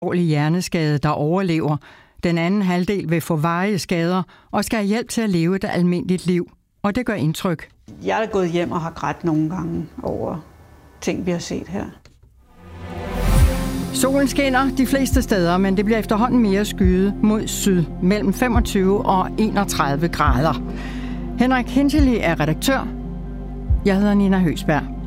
alvorlig hjerneskade, der overlever. Den anden halvdel vil få varige skader og skal have hjælp til at leve et almindeligt liv. Og det gør indtryk. Jeg er gået hjem og har grædt nogle gange over ting, vi har set her. Solen skinner de fleste steder, men det bliver efterhånden mere skyet mod syd, mellem 25 og 31 grader. Henrik Hintily er redaktør. Jeg hedder Nina Høgsberg.